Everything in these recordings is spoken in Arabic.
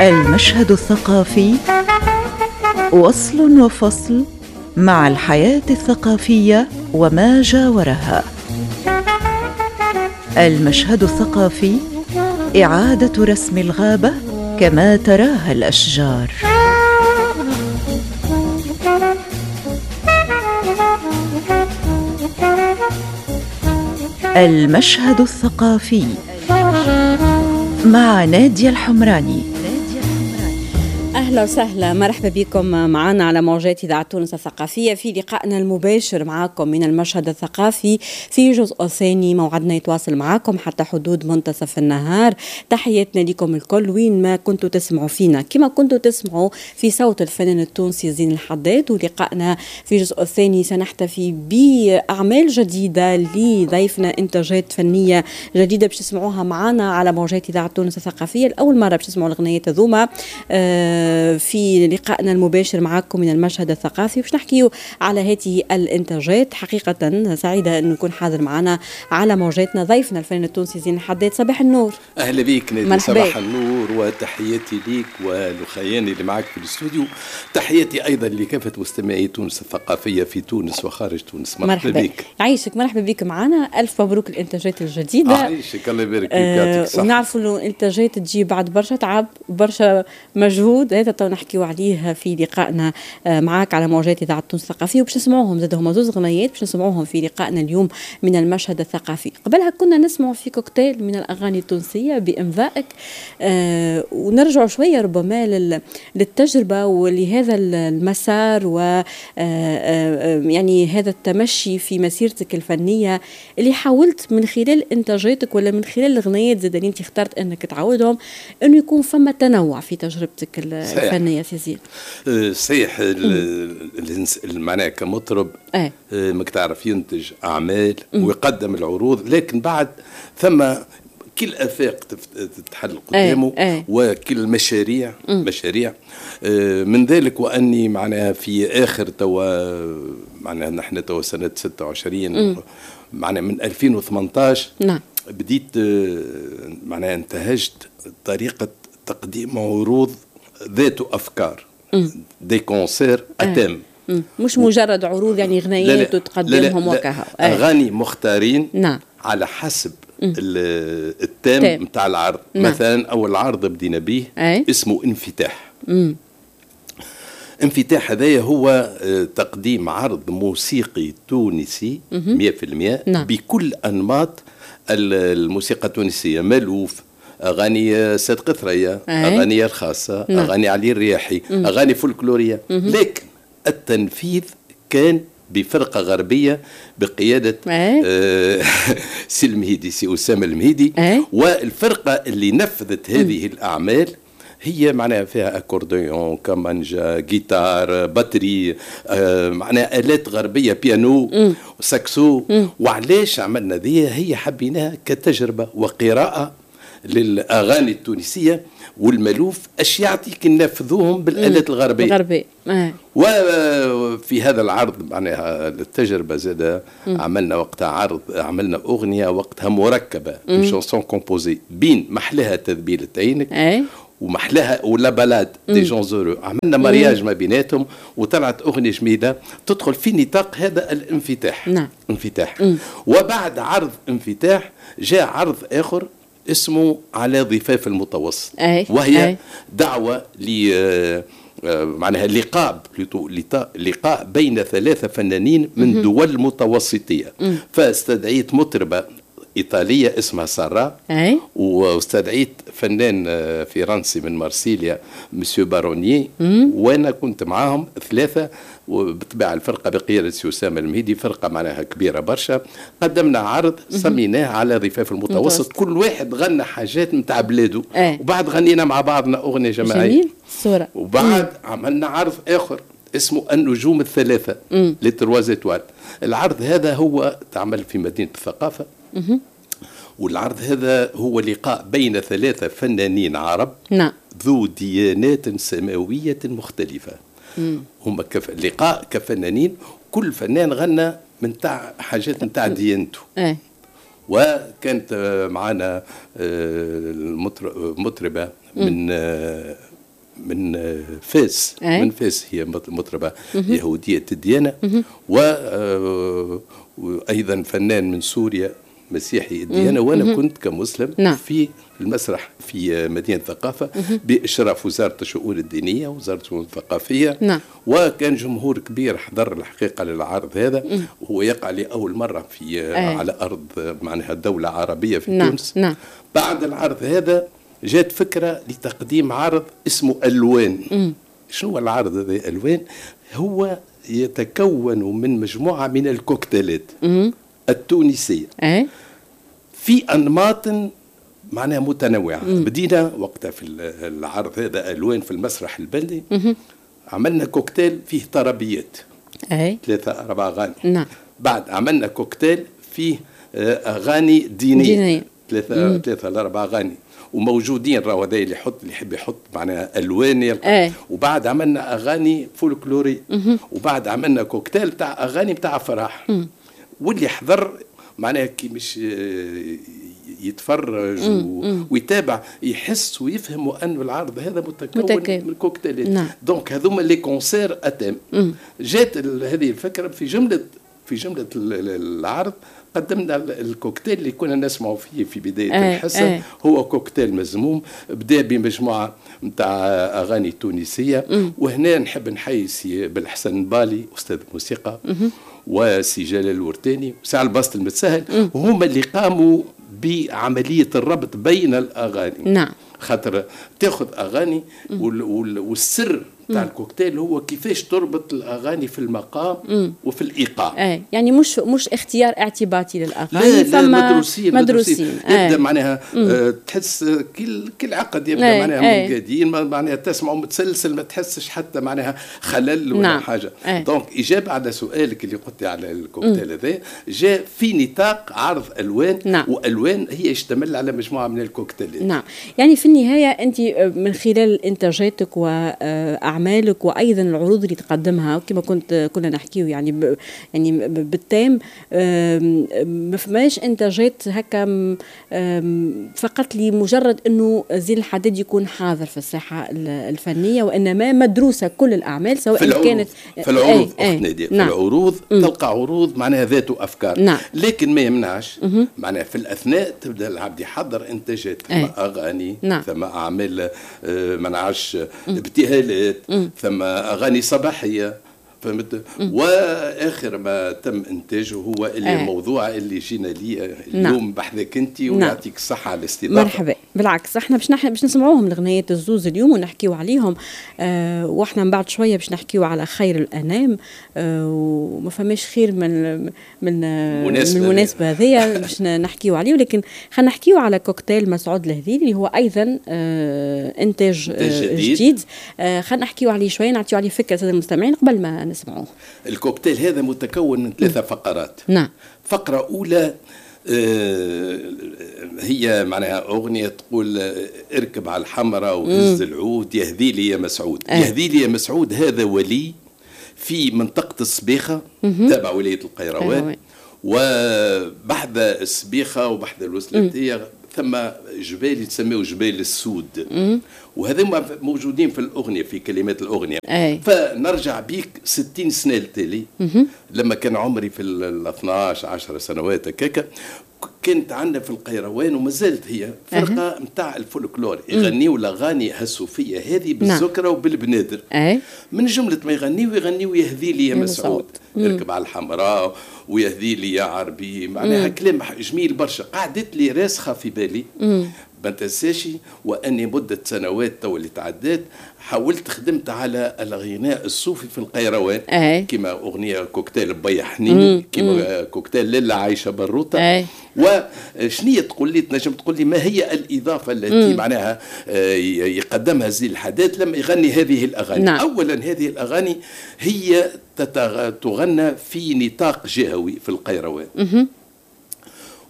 المشهد الثقافي وصل وفصل مع الحياة الثقافية وما جاورها. المشهد الثقافي إعادة رسم الغابة كما تراها الأشجار. المشهد الثقافي مع نادية الحمراني. أهلا وسهلا، مرحبا بكم معنا على موجات إذاعة تونس الثقافية في لقائنا المباشر معكم من المشهد الثقافي في جزء ثاني. موعدنا يتواصل معكم حتى حدود منتصف النهار. تحياتنا لكم الكل وين ما كنتوا تسمعوا فينا، كما كنتوا تسمعوا في صوت الفنان التونسي زين الحداد. ولقائنا في الجزء الثاني سنحتفي بأعمال جديدة لضيفنا، إنتاجات فنية جديدة باش تسمعوها معنا على موجات إذاعة تونس الثقافية. الأول مرة باش تسمعوا الأغنيات هذوما في لقائنا المباشر معكم من المشهد الثقافي، باش نحكيو على هذه الانتاجات. حقيقة سعيدة أن نكون حاضر معنا على موجاتنا ضيفنا الفنان التونسي زين الحداد. صباح النور. أهلا بك نادي. صباح النور وتحياتي ليك ولخياني اللي معك في الاستوديو. تحياتي أيضا لكافة مستمعي تونس الثقافية في تونس وخارج تونس. مرحبا بك. يعيشك، مرحبا بك معنا. ألف مبروك الانتاجات الجديدة. يعيشك، الله يبارك فيك، يعطيك الصحة. ونعرفوا أنه الانتاجات تجي بعد برشا تعب برشا مجهود، هذا تو نحكيو عليه في لقائنا معاك على موجات إذاعة تونس الثقافية. وباش نسمعوهم زادهم زوز غنيات باش نسمعوهم في لقائنا اليوم من المشهد الثقافي. قبلها كنا نسمع في كوكتيل من الأغاني التونسية بإمضائك، ونرجع شوية ربما للتجربة ولهذا المسار و يعني هذا التمشي في مسيرتك الفنية اللي حاولت من خلال إنتاجاتك ولا من خلال الغنيات زاد اللي انت اخترت انك تعودهم انه يكون فما تنوع في تجربتك الفنية سيزين. صحيح. معناها كمطرب ماك تعرف ينتج أعمال ويقدم العروض، لكن بعد ثم كل آفاق تتحل قدامه وكل مشاريع من ذلك. وأني معناها في آخر معناها نحن سنة 26 معناها من 2018 نعم بديت معناها انتهجت طريقة تقديم عروض ذات أفكار، دي كونسير أتم، مش مجرد عروض يعني غنيات وتقدمهم وكها. أغاني مختارين نعم على حسب التام متاع العرض. نعم. مثلا أول عرض بدينا به اسمه انفتاح. انفتاح هذايا هو تقديم عرض موسيقي تونسي 100% نعم. بكل أنماط الموسيقى التونسية، مالوف، أغاني صدق ثريا، أغاني الخاصة، نعم. أغاني علي الرياحي، أغاني فولكلورية. لكن التنفيذ كان بفرقة غربية بقيادة سي المهيدي، سي أسامة المهيدي. والفرقة اللي نفذت هذه الأعمال هي معناها فيها أكورديون، كمانجا، جيتار، باتري، معناها آلات غربية، بيانو، ساكسو. وعلاش عملنا ذي؟ هي حبيناها كتجربة وقراءة للأغاني التونسية والملوف، أش يعطيك ننفذوهم بالآلات الغربية. وفي هذا العرض معناها التجربة زادة عملنا وقتها عرض، عملنا أغنية وقتها مركبة، شانسون كومبوزي بين محلها تذبيلة عينك ومحلها ولا بلاد دي جون زورو. عملنا مرياج ما بيناتهم وطلعت أغنية جميلة تدخل في نطاق هذا الانفتاح. نعم. انفتاح. وبعد عرض انفتاح جاء عرض آخر اسمه على ضفاف المتوسط، وهي دعوة معناها لقاء بين ثلاثة فنانين من دول متوسطية. فاستدعيت مطربة إيطالية اسمها سارة، واستدعيت فنان فرنسي من مارسيليا مسيو بارونيي، وأنا كنت معاهم ثلاثة. وبطبيعة الفرقة بقيادة سي أسامة المهيدي، فرقة معناها كبيرة برشا. قدمنا عرض سميناه على ضفاف المتوسط، كل واحد غنى حاجات متاع بلاده. وبعد غنينا مع بعضنا أغنية جماعية. وبعد عملنا عرض آخر اسمه النجوم الثلاثة لتروازيتوال. العرض هذا هو تعمل في مدينة الثقافة. والعرض هذا هو لقاء بين ثلاثة فنانين عرب ذو ديانات سماوية مختلفة. هم لقاء كفنانين، كل فنان غنى من تاع حاجات من تاع ديانته. وكانت معنا مطربة من من فاس. من فاس، هي مطربة يهودية الديانة، وأيضا فنان من سوريا مسيحي الديانة. وأنا كنت كمسلم في المسرح في مدينة ثقافة بإشراف وزارة الشؤون الدينية ووزارة الشؤون الثقافية. وكان جمهور كبير حضر الحقيقة للعرض هذا، وهو يقع لأول مرة في على أرض معناها دولة عربية في تونس. بعد العرض هذا جات فكرة لتقديم عرض اسمه ألوان. شنو العرض هذا ألوان؟ هو يتكون من مجموعة من الكوكتيلات التونسية في أنماط معناها متنوعة. بدينا وقتها في العرض هذا ألوان في المسرح البلدي، عملنا كوكتيل فيه طربيات 3-4 أغاني. بعد عملنا كوكتيل فيه أغاني دينية 3-4 أغاني، وموجودين راهو هذا اللي يحب يحط معناها الوان يلقى. وبعد عملنا اغاني فولكلوري، وبعد عملنا كوكتيل تاع اغاني تاع فرح. واللي حضر معناها كي مش يتفرج ويتابع يحس ويفهم أن العرض هذا متكون من كوكتيلات. دونك هذوما لي كونسير اتام. جات هذه الفكره في جمله العرض. قدمنا الكوكتيل اللي كنا نسمعوا فيه في بداية الحصة. هو كوكتيل مزموم، بدأ بمجموعة متاع أغاني تونسية. وهنا نحب نحيي سي بالحسن بالي أستاذ موسيقى، وسي جلال الورتاني وسي الباسط المتسهل، وهم اللي قاموا بعملية الربط بين الأغاني. خاطر تاخذ أغاني والسر تاع الكوكتيل هو كيفاش تربط الاغاني في المقام وفي الايقاع. يعني مش اختيار اعتباطي للاغاني، لا مدروسين. يبدا معناها تحس كل عقد يبدا معناها منقادين، معناها تسمع متسلسل، ما تحسش حتى معناها خلل ولا حاجه. دونك اجابه على سؤالك اللي قلت على الكوكتيل هذا، جاء في نطاق عرض الوان. والوان هي يشتمل على مجموعه من الكوكتيلات. يعني في النهايه انت من خلال انتاجاتك أعمالك وأيضا العروض اللي تقدمها، وكما كنا نحكيه يعني بالتام، ما فماش إنتاجات هكا فقط لمجرد أنه زين الحداد يكون حاضر في الساحة الفنية، وإنما مدروسة كل الأعمال سواء كانت في العروض. في العروض تلقى عروض معناها ذات أفكار. لكن ما يمنعش معناها في الأثناء تبدأ العبد يحضر إنتاجات، ثم أغاني، ثم أعمال ما نعرفش ابتهالات، ثم أغاني صباحية، فهمت. واخر ما تم انتاجه هو الموضوع اللي جينا ليه اليوم بحذاك انت، ويعطيك الصحه على الاستضافه. مرحبا. بالعكس احنا باش نسمعوهم الغنيات الزوز اليوم ونحكيو عليهم، واحنا من بعد شويه باش نحكيو على خير الانام، وما فماش خير من المناسبه هذه باش نحكيو عليه. ولكن خلينا نحكيو على كوكتيل مسعود الهذيلي اللي هو ايضا انتاج جديد. خلينا نحكيو عليه شويه، نعطيو عليه فكره للساده المستمعين قبل ما نسمعوه. الكوكتيل هذا متكون من 3 فقرات. فقرة أولى هي معناها أغنية تقول اركب على الحمراء وهز العود يهدي لي يا مسعود. يهدي لي يا مسعود هذا ولي في منطقة الصبيخة تابع ولاية القيروان، وبحذا الصبيخة وبحذا الوسلاتية ثم جبال يتسموا جبال السود، وهذوما موجودين في الأغنية في كلمات الأغنية. فنرجع بيك 60 سنة للتالي، لما كان عمري في 12-10 سنوات هكاك، كانت عندنا في القيروان وما زالت هي فرقة متاع الفولكلور يغنيوا الأغاني الصوفية هذه بالزكرة وبالبنادر. من جملة ما يغنيوا يهدي لي يا مسعود، يركب على الحمراء ويهدي لي يا عربي، معناها كلام جميل برشا. قعدت لي راسخة في بالي ما تنساش، واني مده سنوات تو اللي تعدات حاولت خدمت على الغناء الصوفي في القيروان، كما اغنيه كوكتيل بيا حنين، كما كوكتيل ليلى عايشه بروطه. وشنية تقول لي تنجم تقول لي ما هي الاضافه التي معناها يقدمها زي الحداد لما يغني هذه الاغاني؟ اولا هذه الاغاني هي تغنى في نطاق جهوي في القيروان،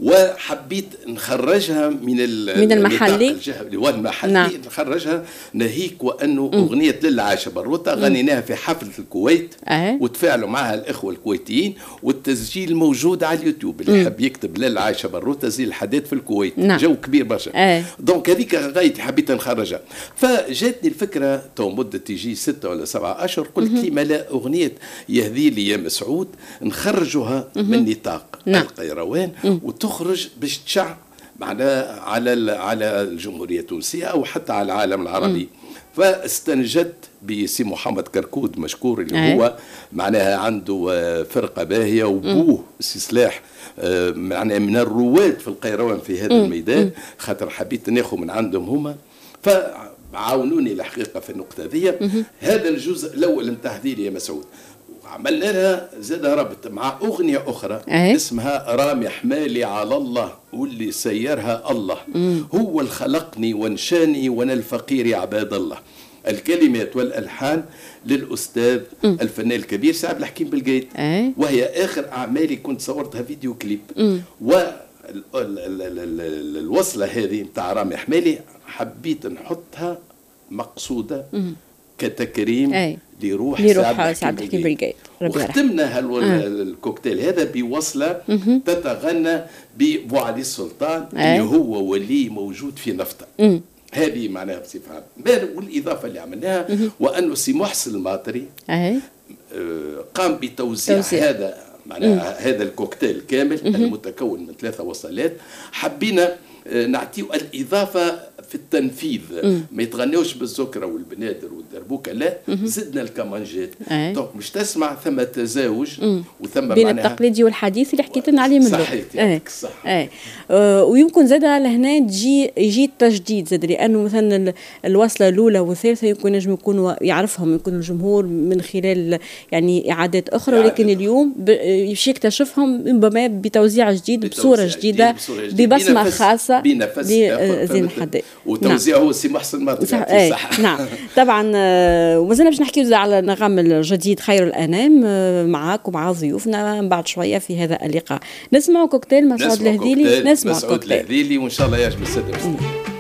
وحبيت نخرجها من المحلي والمحلي. نعم. نخرجها ناهيك وانه اغنيه للعاشة بروطه غنيناها في حفله الكويت وتفاعلوا معها الاخوه الكويتيين، والتسجيل موجود على اليوتيوب، اللي يحب يكتب للعاشة بروطه زي الحدث في الكويت. نعم. جو كبير برشا. دونك هذيك غايتي حبيت نخرجها. فجاتني الفكره تو مده تيجي 6 ولا 7 اشهر، قلت لي ما لا اغنيه يهذي لي يا مسعود نخرجها من نطاق القيروان وتخرج باش تشع معناها على الجمهوريه التونسيه او حتى على العالم العربي. فاستنجدت بسي محمد كركود مشكور اللي هو معناها عنده فرقه باهيه، وبوه سي سلاح معناها من الرواد في القيروان في هذا الميدان، خاطر حبيت ناخذ من عندهم هما، فعاونوني الحقيقه في النقطه ذي. هذا الجزء الاول نتاع هذيلي يا مسعود عملنا لها زاد ربط مع أغنية أخرى اسمها رامي حمالي على الله واللي سيرها الله، هو اللي خلقني وانشاني وانا الفقير يا عباد الله. الكلمات والألحان للأستاذ الفنان الكبير سي عبد الحكيم بالقايد، وهي آخر أعمالي كنت صورتها فيديو كليب. والوصلة هذه متاع رامي حمالي حبيت نحطها مقصودة كتكريم لروح سعد الحكيم بالقايد. وختمنا الكوكتيل هذا بوصلة تتغنى ببو علي السلطان اللي هو ولي موجود في نفطة. هذه معناها بصفة عامة. والإضافة اللي عملناها وأنه سي محسن الماطري قام بتوزيع هذا معناها هذا الكوكتيل كامل المتكون من 3 وصلات. حبينا نعطيه الإضافة في التنفيذ، ما يتغنيوش بالسكرة والبنادر والدربوكة، لا زدنا الكمانجات. دونك مش تسمع ثم تزاوج وثم بين التقليدي والحديث اللي حكيت لنا عليه من صحيح. صح. ويمكن زاد لهنا يجي التجديد زاد، لأنه مثلا الوصلة الأولى والثالثة يمكن نجم يكونوا يعرفهم يكون الجمهور من خلال يعني إعادات أخرى، ولكن اليوم باش يكتشفهم ربما بتوزيع جديد بصورة جديدة ببصمة خاصة لزين الحداد. وتوزيعه هو سي محسن الماطري. نعم. طبعا ومازلنا باش نحكيو على نغم الجديد خير الانام معاك ومع ضيوفنا بعد شويه في هذا اللقاء. نسمعوا كوكتيل مسعود الهذيلي. مسعود الهذيلي وان شاء الله يعجب الساده.